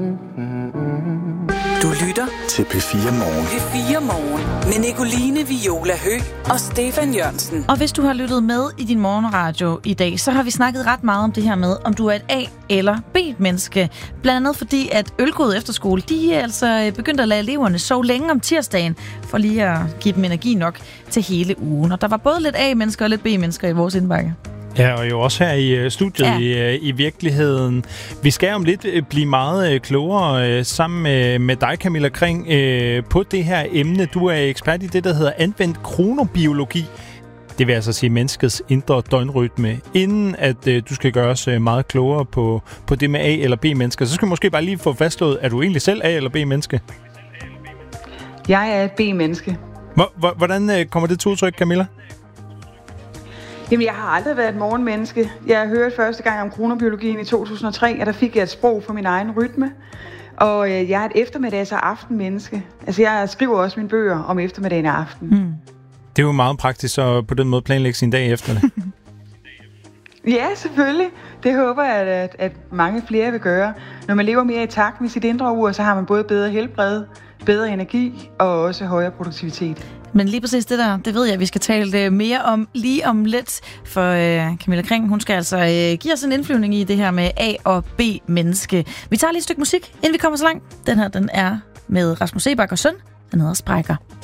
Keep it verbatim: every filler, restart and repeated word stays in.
Du lytter til P fire Morgen. P fire Morgen med Nicoline Viola Høgh og Stefan Jørgensen. Og hvis du har lyttet med i din morgenradio i dag, så har vi snakket ret meget om det her med, om du er et A- eller B-menneske. Blandt andet fordi, at Ølgod Efterskole, de er altså begyndt at lade eleverne sove længe om tirsdagen, for lige at give dem energi nok til hele ugen. Og der var både lidt A-mennesker og lidt B-mennesker i vores indbakke. Ja, og jo også her i studiet ja. i, i virkeligheden. Vi skal om lidt blive meget klogere sammen med, med dig, Camilla Kring, på det her emne. Du er ekspert i det, der hedder anvendt kronobiologi. Det vil altså sige menneskets indre døgnrytme. Inden at du skal gøre os meget klogere på, på det med A- eller B-mennesker, så skal du måske bare lige få fastslået, er du egentlig selv A- eller B-menneske? Jeg er et B-menneske. Hvordan kommer det til udtryk, Camilla? Jamen, jeg har aldrig været et morgenmenneske. Jeg hørte første gang om kronobiologien i to tusind og tre, og der fik jeg et sprog for min egen rytme. Og øh, jeg er et eftermiddags- og aftenmenneske. Altså, jeg skriver også mine bøger om eftermiddagen og aften. Mm. Det er jo meget praktisk at på den måde planlægge sin dag efter det. Ja, selvfølgelig. Det håber jeg, at, at mange flere vil gøre. Når man lever mere i takt med sit indre ur, så har man både bedre helbred, bedre energi og også højere produktivitet. Men lige præcis det der, det ved jeg, at vi skal tale mere om lige om lidt, for øh, Camilla Kring, hun skal altså øh, give os en indflyvning i det her med A- og B-menneske. Vi tager lige et stykke musik, inden vi kommer så langt. Den her, den er med Rasmus Sebak og Søn. Den hedder Sprækker.